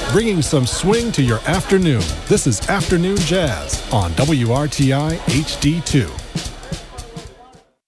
bringing some swing to your afternoon. This is Afternoon Jazz on WRTI HD2.